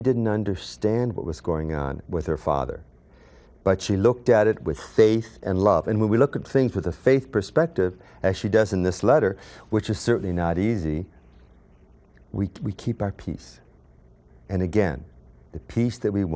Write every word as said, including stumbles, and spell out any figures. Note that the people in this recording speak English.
didn't understand what was going on with her father, but she looked at it with faith and love. And when we look at things with a faith perspective, as she does in this letter, which is certainly not easy, we, we keep our peace. And again, the peace that we want